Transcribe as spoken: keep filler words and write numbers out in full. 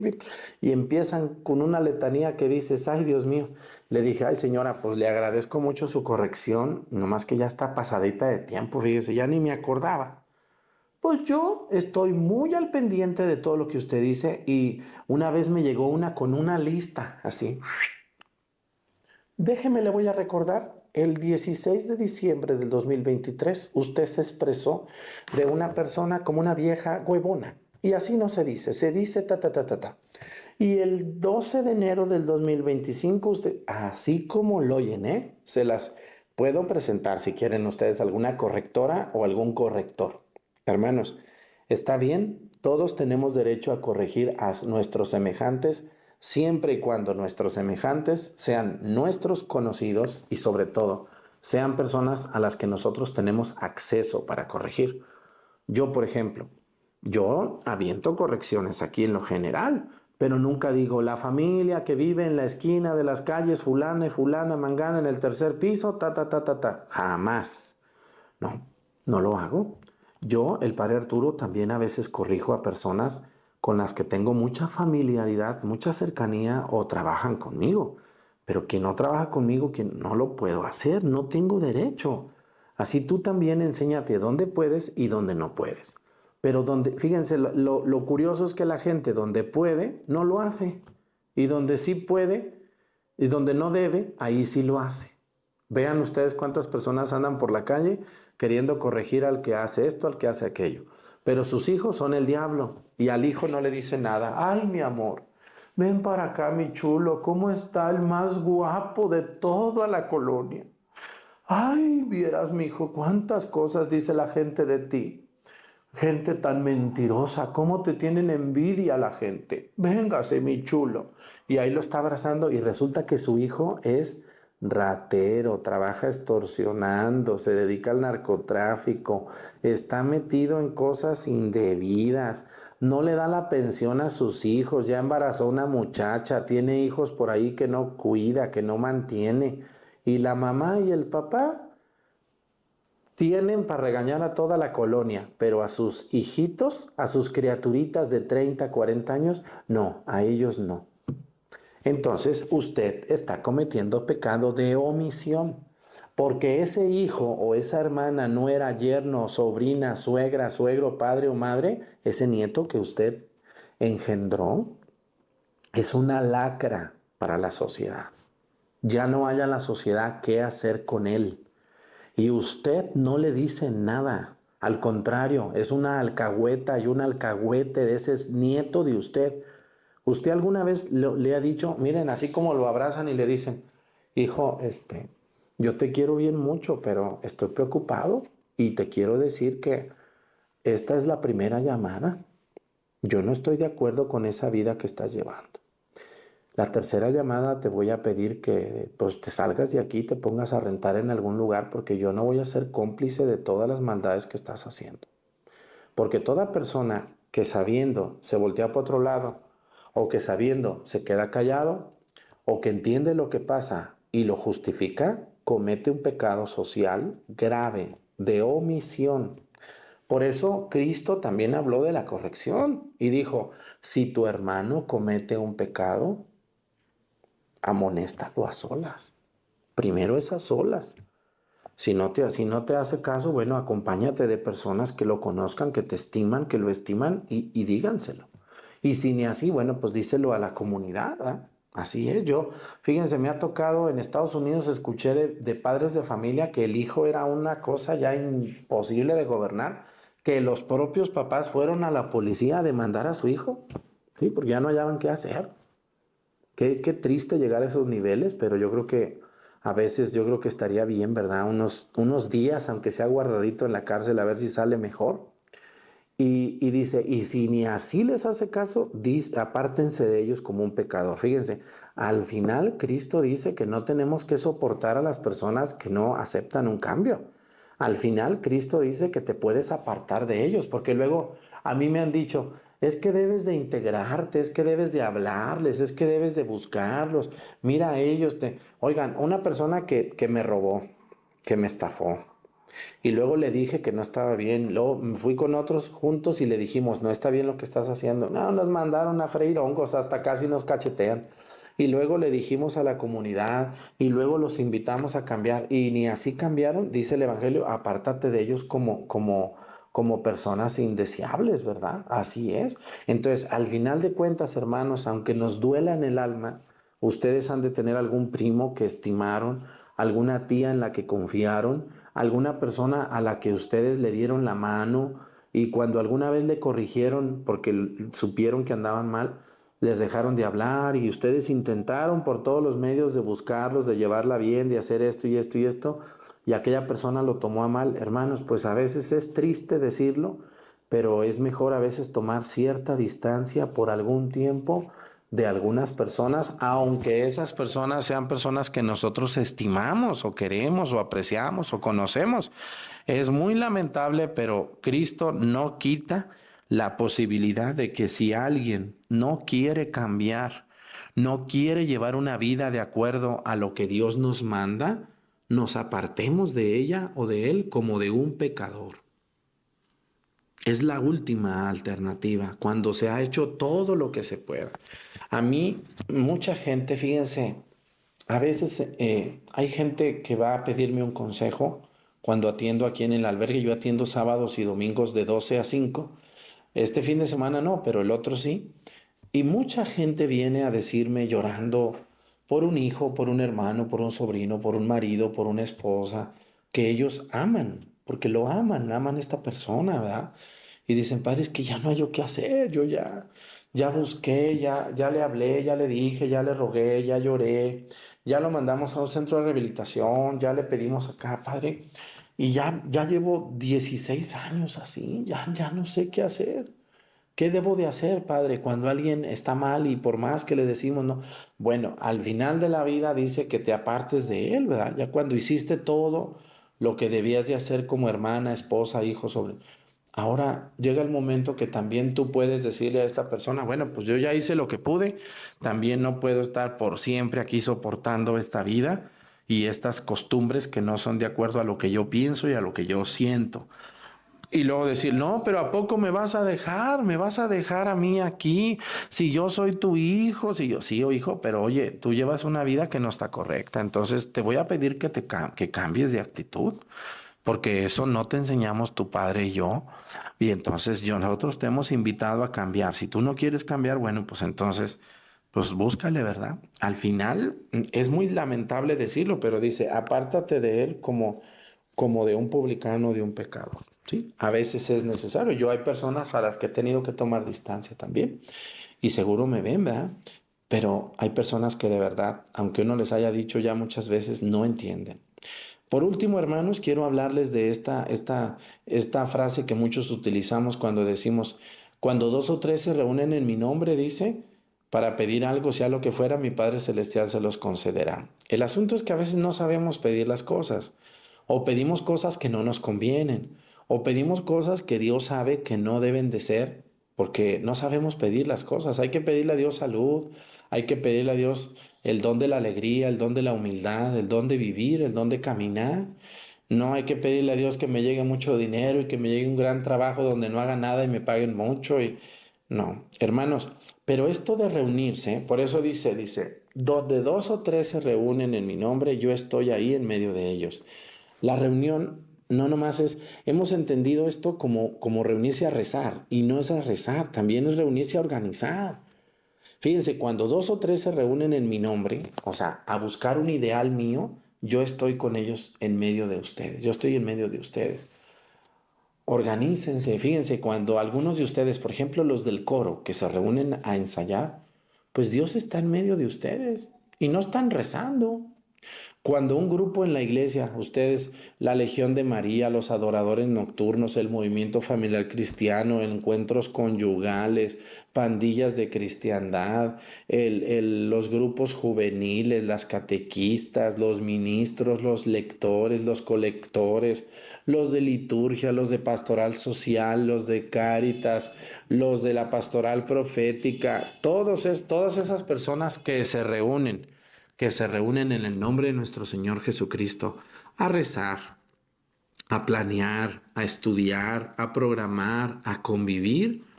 Y empiezan con una letanía que dices, ay Dios mío. Le dije, ay señora, pues le agradezco mucho su corrección, nomás que ya está pasadita de tiempo, fíjese, ya ni me acordaba. Pues yo estoy muy al pendiente de todo lo que usted dice y una vez me llegó una con una lista, así. Déjeme, le voy a recordar, el dieciséis de diciembre del dos mil veintitrés, usted se expresó de una persona como una vieja huevona. Y así no se dice, se dice ta, ta, ta, ta, ta. Y el doce de enero del dos mil veinticinco, usted, así como lo oyen, ¿eh? Se las puedo presentar si quieren ustedes alguna correctora o algún corrector. Hermanos, está bien, todos tenemos derecho a corregir a nuestros semejantes siempre y cuando nuestros semejantes sean nuestros conocidos y sobre todo sean personas a las que nosotros tenemos acceso para corregir. Yo, por ejemplo, yo aviento correcciones aquí en lo general, pero nunca digo la familia que vive en la esquina de las calles fulana y fulana mangana en el tercer piso, ta, ta, ta, ta, ta. Jamás. No, no lo hago. Yo, el padre Arturo, también a veces corrijo a personas con las que tengo mucha familiaridad, mucha cercanía o trabajan conmigo. Pero quien no trabaja conmigo, quien no lo puedo hacer, no tengo derecho. Así tú también enséñate dónde puedes y dónde no puedes. Pero donde, fíjense, lo, lo, lo curioso es que la gente donde puede, no lo hace. Y donde sí puede y donde no debe, ahí sí lo hace. Vean ustedes cuántas personas andan por la calle queriendo corregir al que hace esto, al que hace aquello. Pero sus hijos son el diablo y al hijo no le dice nada. Ay, mi amor, ven para acá, mi chulo, ¿cómo está el más guapo de toda la colonia? Ay, vieras, mi hijo, cuántas cosas dice la gente de ti. Gente tan mentirosa, ¿cómo te tienen envidia la gente? Véngase, mi chulo. Y ahí lo está abrazando y resulta que su hijo es ratero, trabaja extorsionando, se dedica al narcotráfico, está metido en cosas indebidas, no le da la pensión a sus hijos, ya embarazó una muchacha, tiene hijos por ahí que no cuida, que no mantiene. Y la mamá y el papá tienen para regañar a toda la colonia, pero a sus hijitos, a sus criaturitas de treinta, cuarenta años, no, a ellos no. Entonces usted está cometiendo pecado de omisión, porque ese hijo o esa hermana, nuera, yerno, sobrina, suegra, suegro, padre o madre, ese nieto que usted engendró, es una lacra para la sociedad. Ya no haya la sociedad qué hacer con él. Y usted no le dice nada. Al contrario, es una alcahueta y un alcahuete de ese nieto de usted. ¿Usted alguna vez le, le ha dicho, miren, así como lo abrazan y le dicen, hijo, este, yo te quiero bien mucho, pero estoy preocupado y te quiero decir que esta es la primera llamada. Yo no estoy de acuerdo con esa vida que estás llevando. La tercera llamada te voy a pedir que pues te salgas de aquí y te pongas a rentar en algún lugar porque yo no voy a ser cómplice de todas las maldades que estás haciendo. Porque toda persona que sabiendo se voltea para otro lado o que sabiendo se queda callado o que entiende lo que pasa y lo justifica, comete un pecado social grave de omisión. Por eso Cristo también habló de la corrección y dijo, si tu hermano comete un pecado, amonéstalo a solas. Primero es a solas. Si no te, si no te hace caso, bueno, acompáñate de personas que lo conozcan, que te estiman, que lo estiman y, y díganselo. Y si ni así, bueno, pues díselo a la comunidad, ¿verdad? Así es, yo, fíjense, me ha tocado en Estados Unidos, escuché de, de padres de familia que el hijo era una cosa ya imposible de gobernar, que los propios papás fueron a la policía a demandar a su hijo, ¿sí? Porque ya no hallaban qué hacer. Qué, qué triste llegar a esos niveles, pero yo creo que a veces yo creo que estaría bien, ¿verdad? Unos, unos días, aunque sea guardadito en la cárcel, a ver si sale mejor. Y, y dice, y si ni así les hace caso, dice, apártense de ellos como un pecador. Fíjense, al final Cristo dice que no tenemos que soportar a las personas que no aceptan un cambio. Al final Cristo dice que te puedes apartar de ellos, porque luego a mí me han dicho, es que debes de integrarte, es que debes de hablarles, es que debes de buscarlos. Mira a ellos, te... Oigan, una persona que, que me robó, que me estafó. Y luego le dije que no estaba bien. Luego me fui con otros juntos y le dijimos, no está bien lo que estás haciendo. No, nos mandaron a freír hongos, hasta casi nos cachetean. Y luego le dijimos a la comunidad y luego los invitamos a cambiar. Y ni así cambiaron, dice el Evangelio, apártate de ellos como, como, como personas indeseables, ¿verdad? Así es. Entonces, al final de cuentas, hermanos, aunque nos duela en el alma, ustedes han de tener algún primo que estimaron, alguna tía en la que confiaron, alguna persona a la que ustedes le dieron la mano y cuando alguna vez le corrigieron porque l- supieron que andaban mal, les dejaron de hablar y ustedes intentaron por todos los medios de buscarlos, de llevarla bien, de hacer esto y esto y esto, y aquella persona lo tomó a mal. Hermanos, pues a veces es triste decirlo, pero es mejor a veces tomar cierta distancia por algún tiempo de algunas personas, aunque esas personas sean personas que nosotros estimamos o queremos o apreciamos o conocemos. Es muy lamentable, pero Cristo no quita la posibilidad de que si alguien no quiere cambiar, no quiere llevar una vida de acuerdo a lo que Dios nos manda, nos apartemos de ella o de él como de un pecador. Es la última alternativa, cuando se ha hecho todo lo que se pueda. A mí, mucha gente, fíjense, a veces eh, hay gente que va a pedirme un consejo cuando atiendo aquí en el albergue. Yo atiendo sábados y domingos de doce a cinco. Este fin de semana no, pero el otro sí. Y mucha gente viene a decirme llorando por un hijo, por un hermano, por un sobrino, por un marido, por una esposa, que ellos aman, porque lo aman, aman a esta persona, ¿verdad? Y dicen, padre, es que ya no hay yo qué hacer, yo ya, ya busqué, ya, ya le hablé, ya le dije, ya le rogué, ya lloré, ya lo mandamos a un centro de rehabilitación, ya le pedimos acá, padre, y ya, ya llevo dieciséis años así, ya, ya no sé qué hacer. ¿Qué debo de hacer, padre, cuando alguien está mal y por más que le decimos no? Bueno, al final de la vida dice que te apartes de él, ¿verdad? Ya cuando hiciste todo lo que debías de hacer como hermana, esposa, hijo, sobre... Ahora llega el momento que también tú puedes decirle a esta persona, bueno, pues yo ya hice lo que pude, también no puedo estar por siempre aquí soportando esta vida y estas costumbres que no son de acuerdo a lo que yo pienso y a lo que yo siento. Y luego decir, no, pero ¿a poco me vas a dejar? ¿Me vas a dejar a mí aquí? Si yo soy tu hijo, si yo, sí, oh, hijo, pero oye, tú llevas una vida que no está correcta, entonces te voy a pedir que te cam- que cambies de actitud, porque eso no te enseñamos tu padre y yo, y entonces yo, nosotros te hemos invitado a cambiar. Si tú no quieres cambiar, bueno, pues entonces, pues búscale, ¿verdad? Al final, mm, es muy lamentable decirlo, pero dice, apártate de él como, como de un publicano, de un pecador. Sí, a veces es necesario. Yo hay personas a las que he tenido que tomar distancia también y seguro me ven, ¿verdad? Pero hay personas que de verdad, aunque uno les haya dicho ya muchas veces, no entienden. Por último, hermanos, quiero hablarles de esta, esta, esta frase que muchos utilizamos cuando decimos, cuando dos o tres se reúnen en mi nombre, dice, para pedir algo, sea lo que fuera, mi Padre Celestial se los concederá. El asunto es que a veces no sabemos pedir las cosas, o pedimos cosas que no nos convienen, o pedimos cosas que Dios sabe que no deben de ser, porque no sabemos pedir las cosas. Hay que pedirle a Dios salud, hay que pedirle a Dios el don de la alegría, el don de la humildad, el don de vivir, el don de caminar. No hay que pedirle a Dios que me llegue mucho dinero y que me llegue un gran trabajo donde no haga nada y me paguen mucho. Y... No, hermanos, pero esto de reunirse, por eso dice, dice, donde dos o tres se reúnen en mi nombre, yo estoy ahí en medio de ellos. La reunión no nomás es, hemos entendido esto como, como reunirse a rezar, y no es a rezar, también es reunirse a organizar. Fíjense, cuando dos o tres se reúnen en mi nombre, o sea, a buscar un ideal mío, yo estoy con ellos en medio de ustedes, yo estoy en medio de ustedes. Organícense, fíjense, cuando algunos de ustedes, por ejemplo los del coro, que se reúnen a ensayar, pues Dios está en medio de ustedes y no están rezando. Cuando un grupo en la iglesia, ustedes, la Legión de María, los adoradores nocturnos, el movimiento familiar cristiano, encuentros conyugales, pandillas de cristiandad, el- el- los grupos juveniles, las catequistas, los ministros, los lectores, los colectores, los de liturgia, los de pastoral social, los de cáritas, los de la pastoral profética, todos es, todas esas personas que se reúnen que se reúnen en el nombre de nuestro Señor Jesucristo a rezar, a planear, a estudiar, a programar, a convivir,